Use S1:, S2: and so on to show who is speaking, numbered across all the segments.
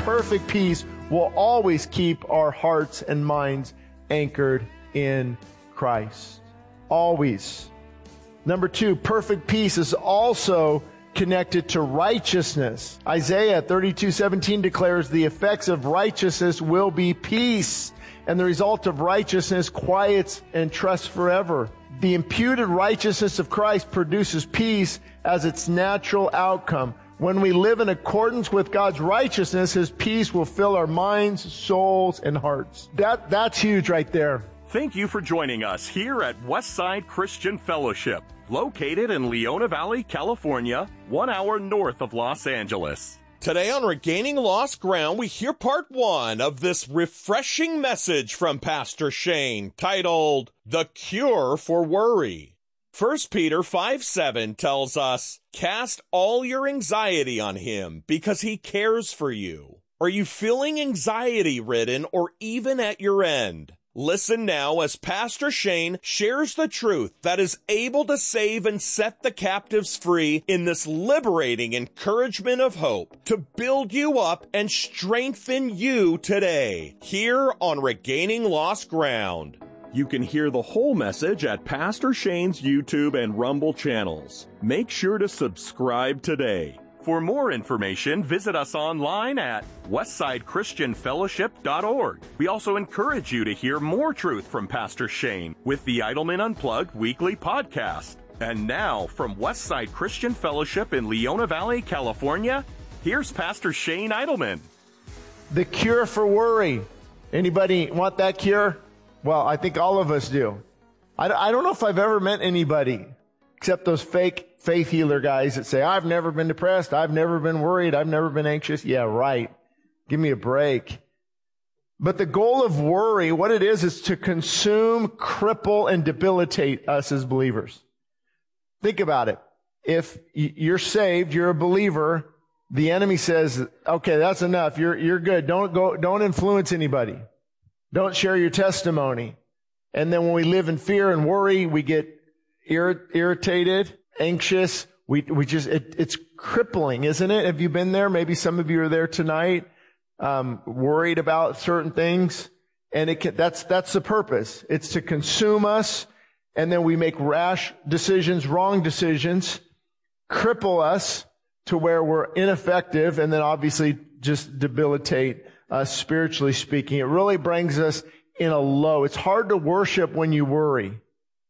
S1: perfect peace will always keep our hearts and minds anchored in Christ. Always. Number 2, perfect peace is also connected to righteousness. Isaiah 32:17 declares the effects of righteousness will be peace, and the result of righteousness quiets and trust forever. The imputed righteousness of Christ produces peace as its natural outcome. When we live in accordance with God's righteousness, His peace will fill our minds, souls, and hearts. That's huge right there.
S2: Thank you for joining us here at Westside Christian Fellowship, located in Leona Valley, California, 1 hour north of Los Angeles.
S3: Today on Regaining Lost Ground, we hear part 1 of this refreshing message from Pastor Shane titled, The Cure for Worry. 1 Peter 5:7 tells us, cast all your anxiety on Him because He cares for you. Are you feeling anxiety-ridden or even at your end? Listen now as Pastor Shane shares the truth that is able to save and set the captives free in this liberating encouragement of hope to build you up and strengthen you today, here on Regaining Lost Ground.
S2: You can hear the whole message at Pastor Shane's YouTube and Rumble channels. Make sure to subscribe today. For more information, visit us online at westsidechristianfellowship.org. We also encourage you to hear more truth from Pastor Shane with the Idleman Unplugged weekly podcast. And now, from Westside Christian Fellowship in Leona Valley, California, here's Pastor Shane Idleman.
S1: The cure for worry. Anybody want that cure? Well, I think all of us do. I don't know if I've ever met anybody except those fake faith healer guys that say, I've never been depressed, I've never been worried, I've never been anxious. Yeah, right. Give me a break. But the goal of worry, what it is to consume, cripple, and debilitate us as believers. Think about it. If you're saved, you're a believer, the enemy says, okay, that's enough. You're good. Don't influence anybody. Don't share your testimony. And then when we live in fear and worry, we get irritated, anxious. It's crippling, isn't it? Have you been there? Maybe some of you are there tonight, worried about certain things. And that's the purpose. It's to consume us. And then we make rash decisions, wrong decisions, cripple us to where we're ineffective, and then obviously just debilitate us spiritually speaking. It really brings us in a low. It's hard to worship when you worry.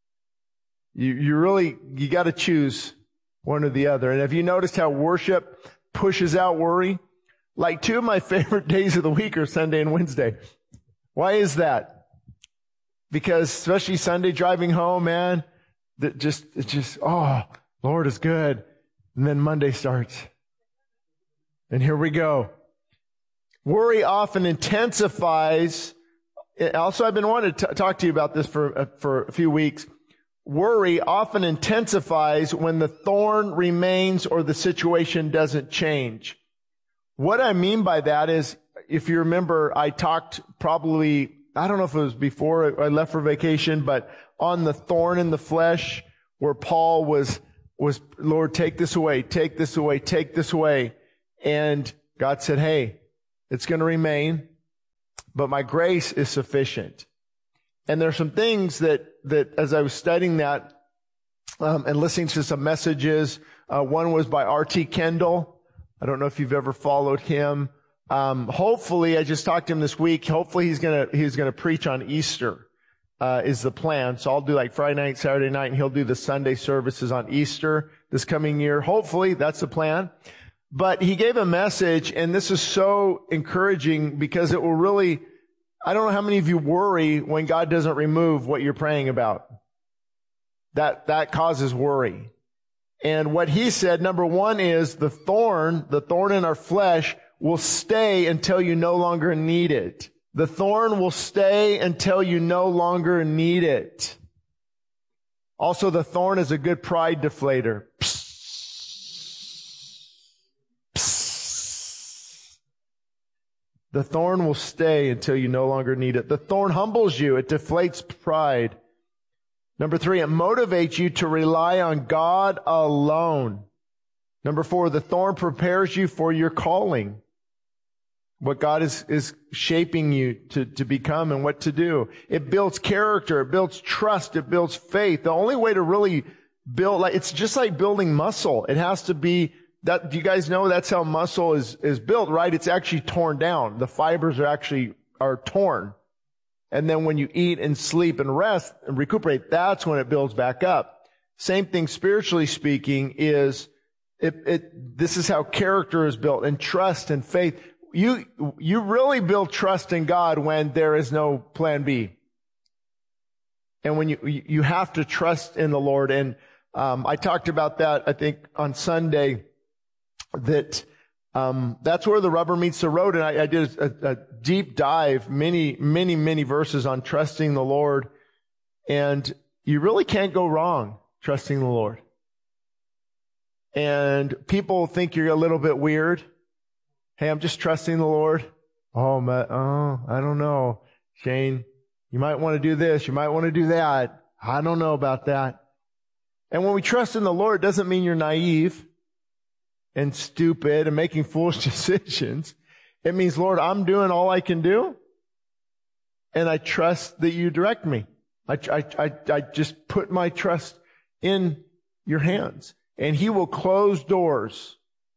S1: You got to choose one or the other. And have you noticed how worship pushes out worry? Like 2 of my favorite days of the week are Sunday and Wednesday. Why is that? Because especially Sunday driving home, man, it's just, oh, Lord is good. And then Monday starts. And here we go. Worry often intensifies. Also, I've been wanting to talk to you about this for a few weeks. Worry often intensifies when the thorn remains or the situation doesn't change. What I mean by that is, if you remember, I talked probably, I don't know if it was before I left for vacation, but on the thorn in the flesh, where Paul was, Lord, take this away, take this away, take this away. And God said, hey, it's going to remain, but my grace is sufficient. And there are some things that as I was studying that, and listening to some messages, one was by R.T. Kendall. I don't know if you've ever followed him. Hopefully, I just talked to him this week. Hopefully he's gonna preach on Easter, is the plan. So I'll do like Friday night, Saturday night, and he'll do the Sunday services on Easter this coming year. Hopefully, that's the plan. But he gave a message, and this is so encouraging because it will really, I don't know how many of you worry when God doesn't remove what you're praying about. That causes worry. And what he said, number one, is the thorn in our flesh will stay until you no longer need it. The thorn will stay until you no longer need it. Also, the thorn is a good pride deflator. The thorn will stay until you no longer need it. The thorn humbles you. It deflates pride. Number 3, it motivates you to rely on God alone. Number 4, the thorn prepares you for your calling. what God is shaping you to become and what to do. It builds character. It builds trust. It builds faith. The only way to really build, it's just like building muscle. It has to be that, do you guys know that's how muscle is built, right? It's actually torn down. The fibers are torn. And then when you eat and sleep and rest and recuperate, that's when it builds back up. Same thing spiritually speaking is, this is how character is built, and trust and faith. You really build trust in God when there is no plan B. And when you have to trust in the Lord. And, I talked about that, I think, on Sunday, that, that's where the rubber meets the road. And I did a deep dive, many verses on trusting the Lord. And you really can't go wrong trusting the Lord. And people think you're a little bit weird. Hey, I'm just trusting the Lord. I don't know. Shane, you might want to do this. You might want to do that. I don't know about that. And when we trust in the Lord, it doesn't mean you're naive and stupid and making foolish decisions. It means, Lord, I'm doing all I can do, and I trust that you direct me. I just put my trust in your hands, and He will close doors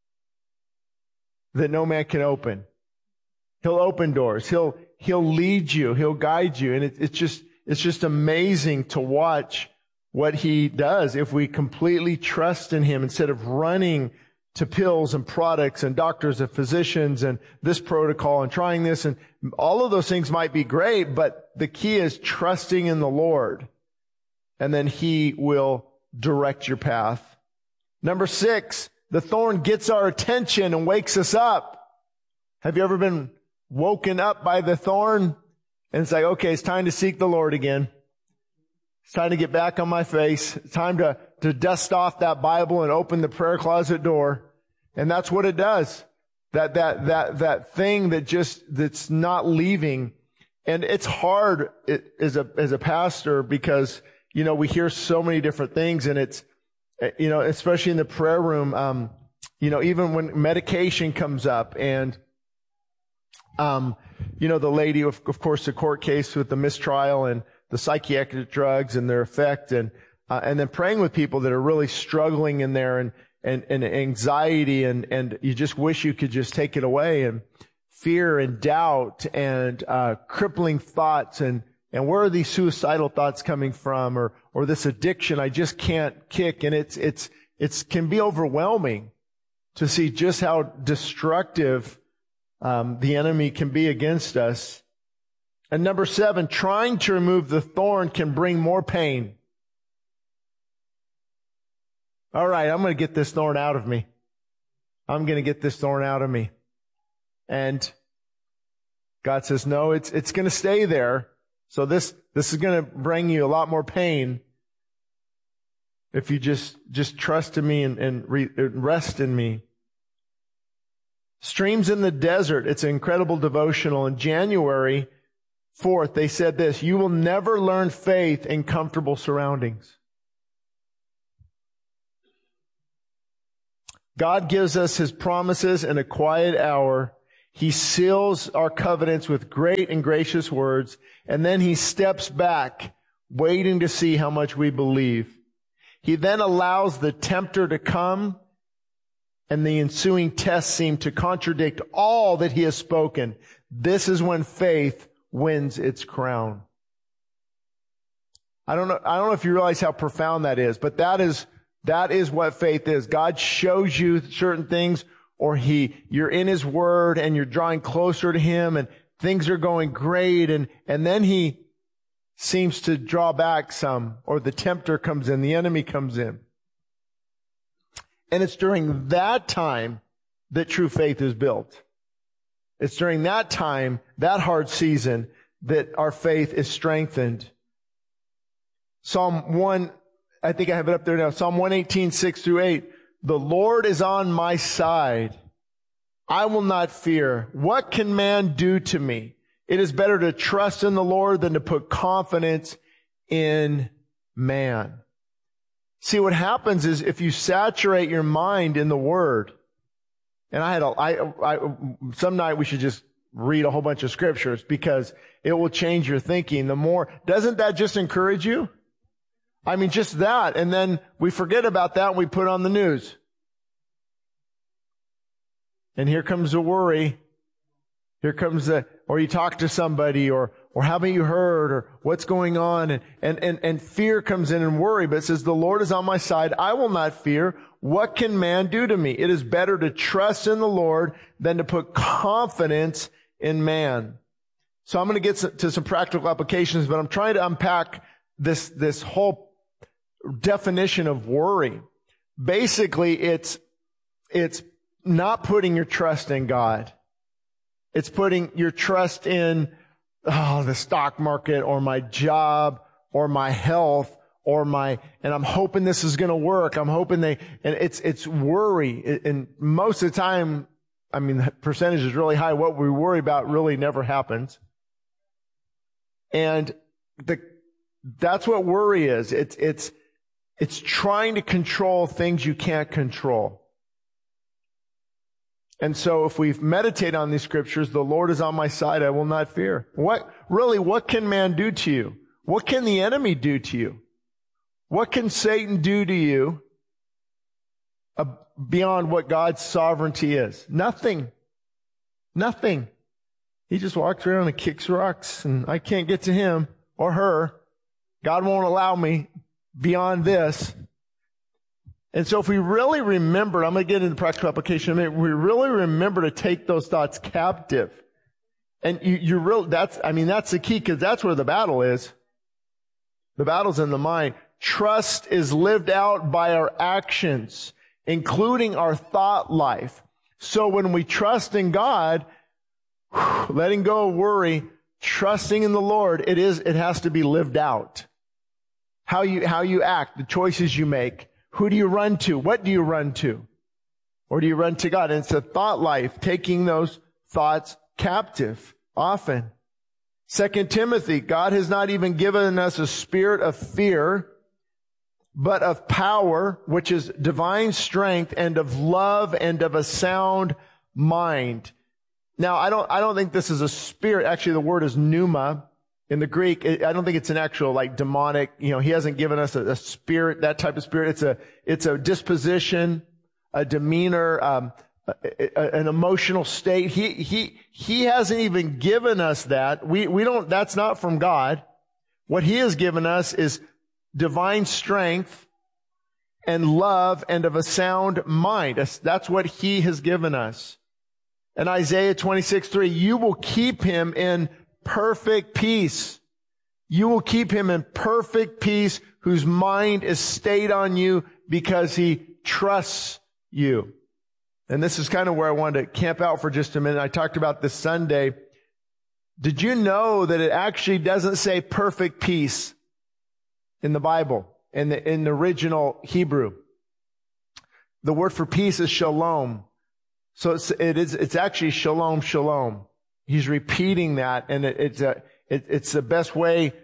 S1: that no man can open. He'll open doors. He'll lead you. He'll guide you. And it's just amazing to watch what He does if we completely trust in Him instead of running to pills and products and doctors and physicians and this protocol and trying this. And all of those things might be great, but the key is trusting in the Lord. And then He will direct your path. Number 6, the thorn gets our attention and wakes us up. Have you ever been woken up by the thorn? And it's like, okay, it's time to seek the Lord again. It's time to get back on my face. It's time to dust off that Bible and open the prayer closet door. And that's what it does. That thing that's not leaving. And it's hard as a pastor because, we hear so many different things, and it's, especially in the prayer room, even when medication comes up and, the lady, of course, the court case with the mistrial and the psychiatric drugs and their effect, and then praying with people that are really struggling in there and anxiety and you just wish you could just take it away, and fear and doubt and, crippling thoughts and where are these suicidal thoughts coming from or this addiction I just can't kick. And it's can be overwhelming to see just how destructive, the enemy can be against us. And number 7, trying to remove the thorn can bring more pain. All right, I'm going to get this thorn out of me. I'm going to get this thorn out of me. And God says, no, it's going to stay there. So this is going to bring you a lot more pain if you just trust in me and rest in me. Streams in the Desert. It's an incredible devotional. In January 4th, they said this: you will never learn faith in comfortable surroundings. God gives us His promises in a quiet hour. He seals our covenants with great and gracious words, and then He steps back, waiting to see how much we believe. He then allows the tempter to come, and the ensuing tests seem to contradict all that He has spoken. This is when faith wins its crown. I don't know if you realize how profound that is, but that is what faith is. God shows you certain things, or you're in His Word and you're drawing closer to Him and things are going great, and then He seems to draw back some, or the tempter comes in, the enemy comes in. And it's during that time that true faith is built. It's during that time, that hard season, that our faith is strengthened. Psalm 1, I think I have it up there now. Psalm 118, 6-8. The Lord is on my side. I will not fear. What can man do to me? It is better to trust in the Lord than to put confidence in man. See, what happens is if you saturate your mind in the Word, and some night we should just read a whole bunch of scriptures because it will change your thinking. Doesn't that just encourage you? I mean, just that. And then we forget about that and we put on the news. And here comes the worry. Here comes or you talk to somebody or haven't you heard or what's going on? And fear comes in and worry, but it says, the Lord is on my side. I will not fear. What can man do to me? It is better to trust in the Lord than to put confidence in man. So I'm going to get to some practical applications, but I'm trying to unpack this whole definition of worry. Basically, it's not putting your trust in God. It's putting your trust in, the stock market or my job or my health and I'm hoping this is going to work. I'm hoping and it's worry. And most of the time, I mean, the percentage is really high. What we worry about really never happens. And that's what worry is. It's trying to control things you can't control. And so if we meditate on these scriptures, the Lord is on my side, I will not fear. What can man do to you? What can the enemy do to you? What can Satan do to you beyond what God's sovereignty is? Nothing. Nothing. He just walks around and kicks rocks and I can't get to him or her. God won't allow me beyond this. And so if we really remember, I'm going to get into practical application in a minute, we really remember to take those thoughts captive. And that's the key because that's where the battle is. The battle's in the mind. Trust is lived out by our actions, including our thought life. So when we trust in God, letting go of worry, trusting in the Lord, it has to be lived out. How you act, the choices you make. Who do you run to? What do you run to? Or do you run to God? And it's a thought life, taking those thoughts captive often. 2 Timothy, God has not even given us a spirit of fear, but of power, which is divine strength, and of love and of a sound mind. Now, I don't think this is a spirit. Actually, the word is pneuma. In the Greek, I don't think it's an actual demonic, he hasn't given us a spirit, that type of spirit. It's a disposition, a demeanor, an emotional state. He hasn't even given us that. That's not from God. What he has given us is divine strength and love and of a sound mind. That's what he has given us. In Isaiah 26:3, you will keep him in perfect peace. You will keep him in perfect peace whose mind is stayed on you because he trusts you. And this is kind of where I wanted to camp out for just a minute. I talked about this Sunday. Did you know that it actually doesn't say perfect peace in the Bible, in the original Hebrew? The word for peace is shalom. So it's actually shalom, shalom. He's repeating that, and it's the best way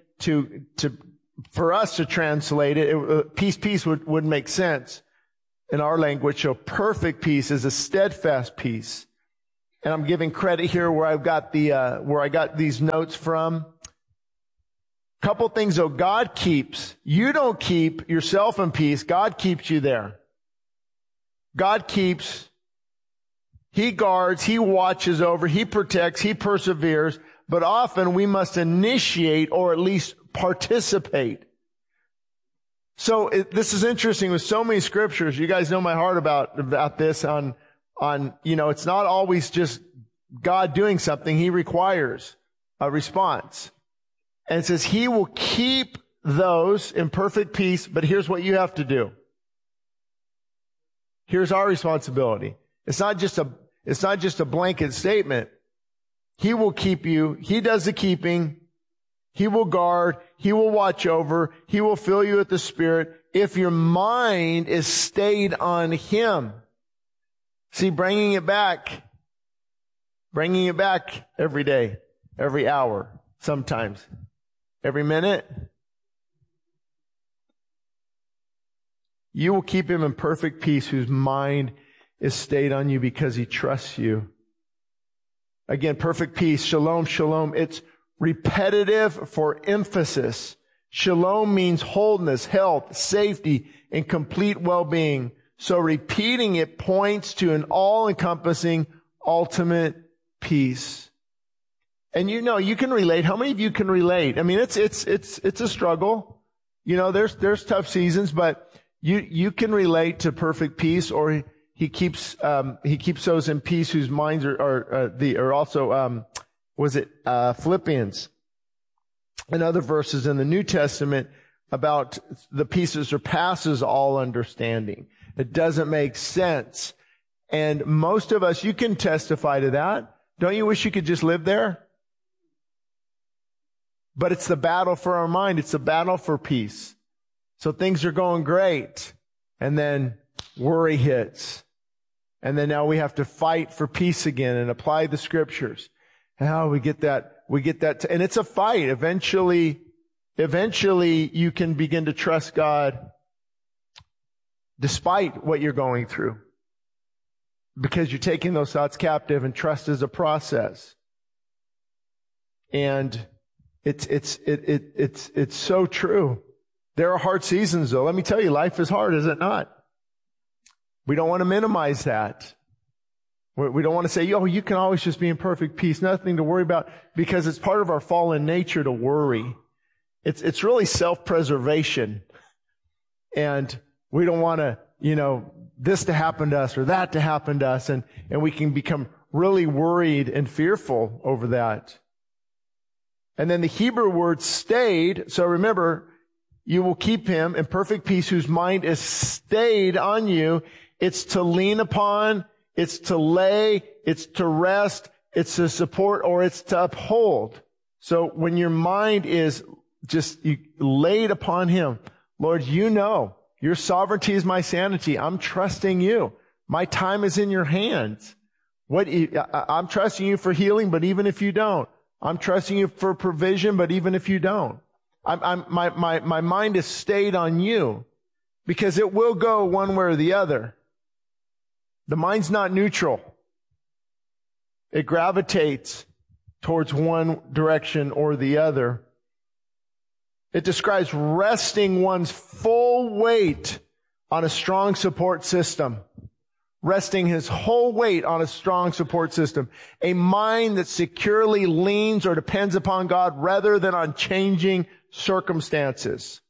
S1: for us to translate it. Peace would make sense in our language. So perfect peace is a steadfast peace. And I'm giving credit here where I got these notes from. Couple things though, God keeps. You don't keep yourself in peace. God keeps you there. God keeps. He guards, he watches over, he protects, he perseveres, but often we must initiate or at least participate. So this is interesting with so many scriptures. You guys know my heart about this on, it's not always just God doing something. He requires a response. And it says he will keep those in perfect peace, but here's what you have to do. Here's our responsibility. It's not just a blanket statement. He will keep you. He does the keeping. He will guard. He will watch over. He will fill you with the Spirit if your mind is stayed on him. See, bringing it back every day, every hour, sometimes, every minute. You will keep him in perfect peace whose mind is stayed on you because he trusts you. Again, perfect peace, shalom, shalom. It's repetitive for emphasis. Shalom means wholeness, health, safety, and complete well-being. So repeating it points to an all-encompassing, ultimate peace. And you know, you can relate. How many of you can relate? I mean, it's a struggle. You know, there's tough seasons, but you can relate to perfect peace, or he keeps those in peace whose minds are also, Philippians and other verses in the New Testament about the peace that surpasses all understanding. It doesn't make sense. And most of us, you can testify to that. Don't you wish you could just live there? But it's the battle for our mind. It's the battle for peace. So things are going great, and then worry hits. And then now we have to fight for peace again and apply the scriptures. How we get that, and it's a fight. Eventually you can begin to trust God despite what you're going through, because you're taking those thoughts captive, and trust is a process. And it's so true. There are hard seasons though. Let me tell you, life is hard, is it not? We don't want to minimize that. We don't want to say, you can always just be in perfect peace, nothing to worry about, because it's part of our fallen nature to worry. It's really self-preservation. And we don't want to, this to happen to us or that to happen to us. And we can become really worried and fearful over that. And then the Hebrew word stayed. So remember, you will keep him in perfect peace whose mind is stayed on you. It's to lean upon, it's to lay, it's to rest, it's to support, or it's to uphold. So when your mind is just laid upon him, Lord, your sovereignty is my sanity. I'm trusting you. My time is in your hands. I'm trusting you for healing, but even if you don't, I'm trusting you for provision, but even if you don't, my mind is stayed on you, because it will go one way or the other. The mind's not neutral. It gravitates towards one direction or the other. It describes resting one's full weight on a strong support system. Resting his whole weight on a strong support system. A mind that securely leans or depends upon God rather than on changing circumstances.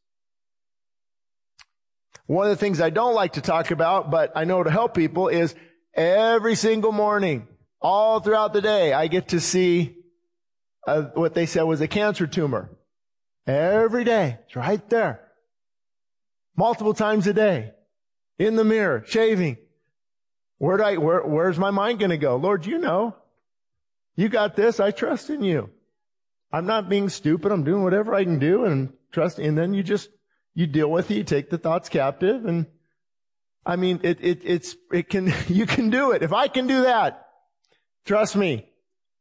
S1: One of the things I don't like to talk about, but I know to help people, is every single morning, all throughout the day, I get to see what they said was a cancer tumor. Every day. It's right there. Multiple times a day. In the mirror, shaving. Where's my mind going to go? Lord, you know. You got this. I trust in you. I'm not being stupid. I'm doing whatever I can do and trust. And then you deal with it. You take the thoughts captive. And I mean, you can do it. If I can do that, trust me,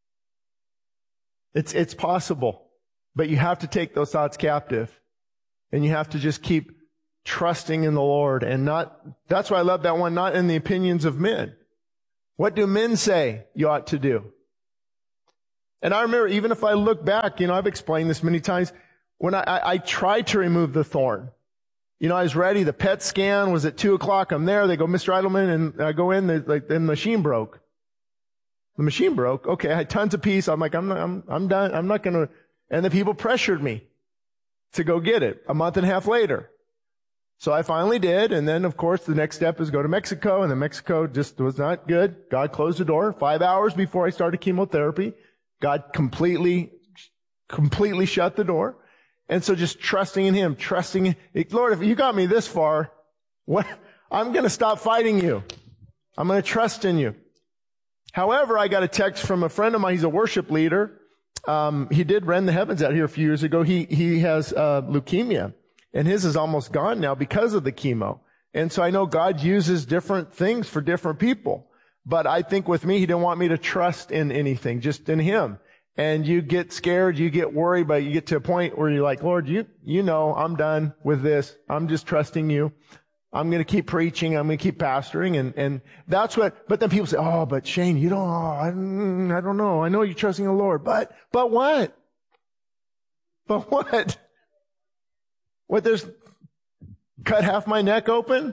S1: it's possible. But you have to take those thoughts captive, and you have to just keep trusting in the Lord, and that's why I love that one, not in the opinions of men. What do men say you ought to do? And I remember, even if I look back, I've explained this many times, when I tried to remove the thorn. I was ready. The PET scan was at 2:00. I'm there. They go, Mr. Eidelman, and I go in, the machine broke. The machine broke. Okay. I had tons of peace. I'm like, I'm done. I'm not going to. And the people pressured me to go get it a month and a half later. So I finally did. And then, of course, the next step is go to Mexico. And then Mexico just was not good. God closed the door 5 hours before I started chemotherapy. God completely shut the door. And so just trusting in him, Lord, if you got me this far, I'm going to stop fighting you. I'm going to trust in you. However, I got a text from a friend of mine. He's a worship leader. He did rend the heavens out here a few years ago. He has leukemia, and his is almost gone now because of the chemo. And so I know God uses different things for different people. But I think with me, he didn't want me to trust in anything, just in him. And you get scared, you get worried, but you get to a point where you're like, Lord, you know I'm done with this. I'm just trusting you. I'm going to keep preaching. I'm going to keep pastoring. And that's what, but then people say, oh, but Shane, you don't, I don't know. I know you're trusting the Lord, but what? But what? What, there's cut half my neck open?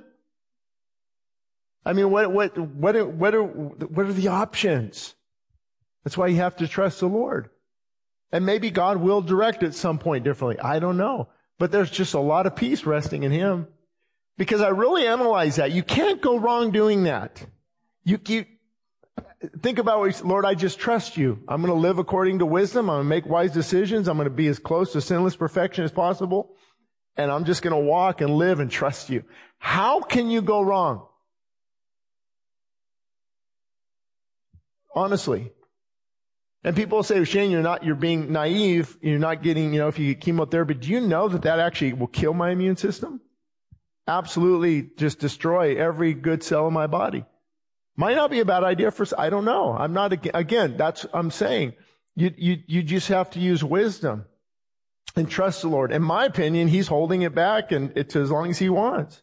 S1: I mean, what are the options? That's why you have to trust the Lord. And maybe God will direct at some point differently. I don't know. But there's just a lot of peace resting in Him. Because I really analyze that. You can't go wrong doing that. You think about, Lord, I just trust you. I'm going to live according to wisdom. I'm going to make wise decisions. I'm going to be as close to sinless perfection as possible. And I'm just going to walk and live and trust you. How can you go wrong? Honestly. And people say, Shane, you're being naive. You're not getting, if you get chemotherapy. Do you know that actually will kill my immune system? Absolutely just destroy every good cell in my body. Might not be a bad idea I don't know. I'm not, again, I'm saying. You just have to use wisdom and trust the Lord. In my opinion, He's holding it back, and it's as long as He wants.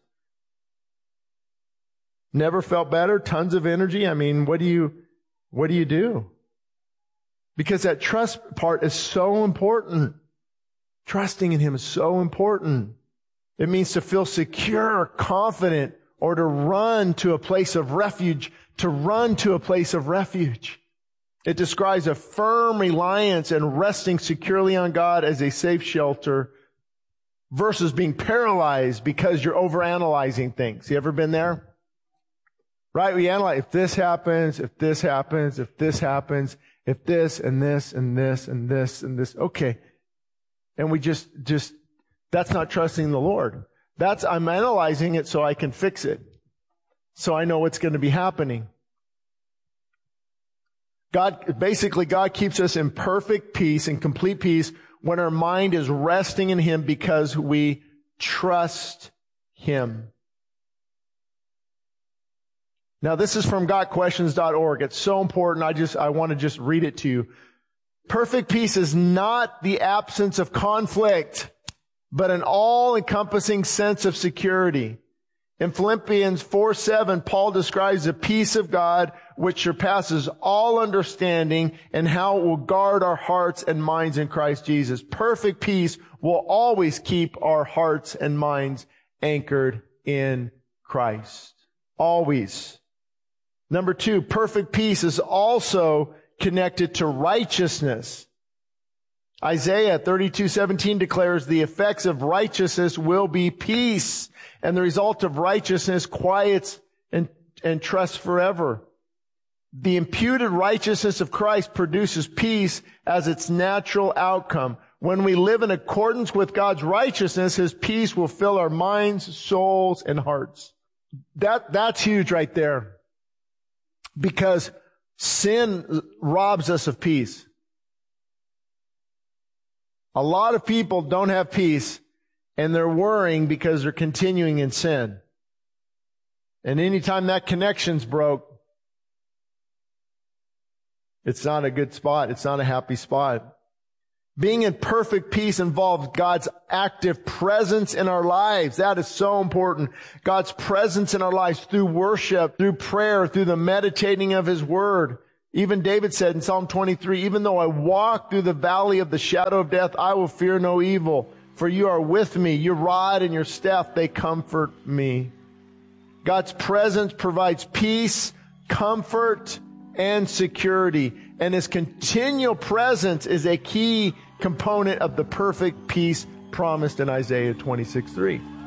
S1: Never felt better, tons of energy. I mean, what do you do? Because that trust part is so important. Trusting in Him is so important. It means to feel secure, confident, or to run to a place of refuge. To run to a place of refuge. It describes a firm reliance and resting securely on God as a safe shelter versus being paralyzed because you're overanalyzing things. You ever been there? Right? We analyze, if this happens, if this happens, if this happens, if this and this and this and this and this. Okay. And we just, that's not trusting the Lord. I'm analyzing it so I can fix it. So I know what's going to be happening. God keeps us in perfect peace and complete peace when our mind is resting in Him because we trust Him. Now, this is from gotquestions.org. It's so important. I want to just read it to you. Perfect peace is not the absence of conflict, but an all-encompassing sense of security. In Philippians 4:7, Paul describes the peace of God which surpasses all understanding and how it will guard our hearts and minds in Christ Jesus. Perfect peace will always keep our hearts and minds anchored in Christ. Always. Number 2, perfect peace is also connected to righteousness. Isaiah 32:17 declares the effects of righteousness will be peace, and the result of righteousness quiets and trust forever. The imputed righteousness of Christ produces peace as its natural outcome. When we live in accordance with God's righteousness, His peace will fill our minds, souls, and hearts. That's huge right there. Because sin robs us of peace. A lot of people don't have peace, and they're worrying because they're continuing in sin. And anytime that connection's broke, it's not a good spot. It's not a happy spot. Being in perfect peace involves God's active presence in our lives. That is so important. God's presence in our lives through worship, through prayer, through the meditating of His Word. Even David said in Psalm 23, even though I walk through the valley of the shadow of death, I will fear no evil, for you are with me. Your rod and your staff, they comfort me. God's presence provides peace, comfort, and security. And His continual presence is a key component of the perfect peace promised in Isaiah 26:3.